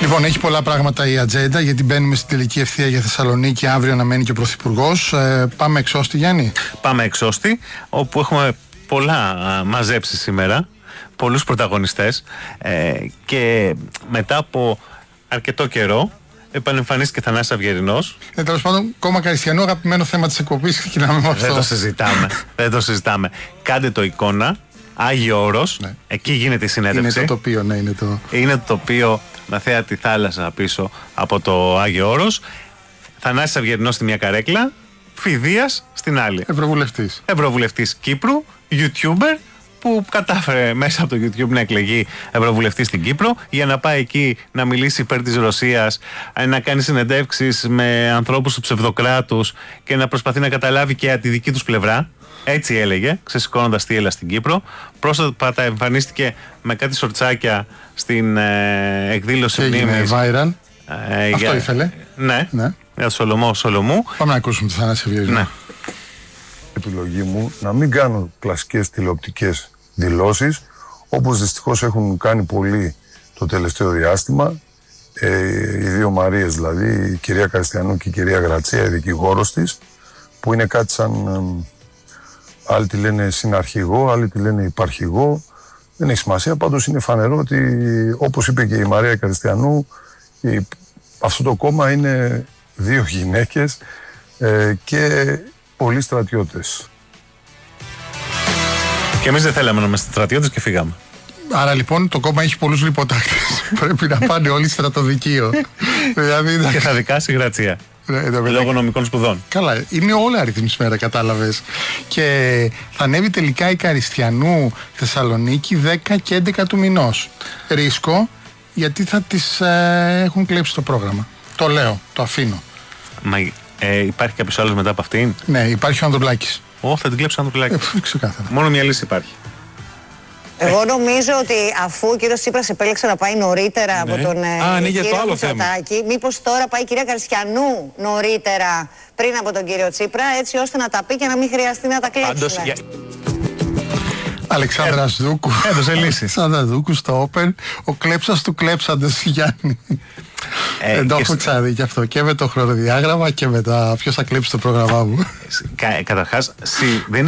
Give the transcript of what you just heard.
Λοιπόν, έχει πολλά πράγματα η ατζέντα, γιατί μπαίνουμε στην τελική ευθεία για Θεσσαλονίκη. Αύριο να μένει και ο Πρωθυπουργός. Πάμε εξώστη, Γιάννη. Πάμε εξώστη, όπου έχουμε πολλά μαζέψει σήμερα. Πολλούς πρωταγωνιστές. Και μετά από αρκετό καιρό επανεμφανίστηκε Θανάσης Αυγερινός. Τέλος πάντων, κόμμα Καριστιανού, αγαπημένο θέμα της εκπομπής. Ξεκινάμε με αυτό. Δεν το συζητάμε. Κάντε το εικόνα. Άγιο Όρος. Ναι. Εκεί γίνεται η συνέντευξη. Είναι το τοπίο, ναι. Είναι το τοπίο με θέα τη θάλασσα πίσω από το Άγιο Όρος. Θανάσης Αυγερινός στη μια καρέκλα. Φιδίας στην άλλη. Ευρωβουλευτής Κύπρου. YouTuber που κατάφερε μέσα από το YouTube να εκλεγεί ευρωβουλευτή στην Κύπρο, για να πάει εκεί να μιλήσει υπέρ της Ρωσίας, να κάνει συνεντεύξεις με ανθρώπους του ψευδοκράτους και να προσπαθεί να καταλάβει και τη δική τους πλευρά. Έτσι έλεγε, ξεσηκώνοντας τι έλα στην Κύπρο. Πρόσφατα εμφανίστηκε με κάτι σορτσάκια στην εκδήλωση μνήμης. Viral. Αυτό ήθελε. Ναι. Για το Σολομού. Πάμε να ακούσουμε τη Θανάση Αυγερινού. Ναι. Επιλογή μου να μην κάνω κλασικές τηλεοπτικές δηλώσεις, όπως δυστυχώς έχουν κάνει πολλοί το τελευταίο διάστημα. Οι δύο Μαρίες, δηλαδή η κυρία Καριστιανού και η κυρία Γρατσία, η δικηγόρος της, που είναι κάτι σαν, άλλοι τη λένε συναρχηγό, άλλοι τη λένε υπαρχηγό, δεν έχει σημασία. Πάντως είναι φανερό ότι, όπως είπε και η Μαρία Καριστιανού, αυτό το κόμμα είναι δύο γυναίκες και πολλοί στρατιώτες. Και εμείς δεν θέλαμε να είμαστε στρατιώτες και φύγαμε. Άρα λοιπόν το κόμμα έχει πολλούς λιποτάκτες. Πρέπει να πάνε όλοι στρατοδικείο. Δηλαδή, και θα δικάσει η Γρατσία. Λόγω νομικών σπουδών. Καλά, είναι όλα αριθμισμένα, κατάλαβες. Και θα ανέβει τελικά η Καριστιανού Θεσσαλονίκη 10 και 11 του μηνός. Ρίσκο, γιατί θα τις έχουν κλέψει το πρόγραμμα. Το λέω, το αφήνω. Μα υπάρχει κάποιος άλλος μετά από αυτήν? Ναι, υπάρχει ο Ανδρουλάκης. Θα την κλέψει ο Ανδρουλάκης. Ξεκάθαρα. Μόνο μια λύση υπάρχει. Εγώ νομίζω ότι αφού ο κύριος Τσίπρας επέλεξε να πάει νωρίτερα από τον κύριο Μητσοτάκη, μήπως τώρα πάει η κυρία Καριστιανού νωρίτερα πριν από τον κύριο Τσίπρα, έτσι ώστε να τα πει και να μην χρειαστεί να τα κλέψουμε. Αλεξάνδρα Δούκου. Έδωσε λύση. Αλεξάνδρα Δούκου στο Open. Ο κλέψας του κλέψαντος, Γιάννη. Δεν το έχω ξαναδεί και αυτό. Και με το χρονοδιάγραμμα και με τα ποιος θα κλέψει το πρόγραμμά μου. Καταρχάς, δεν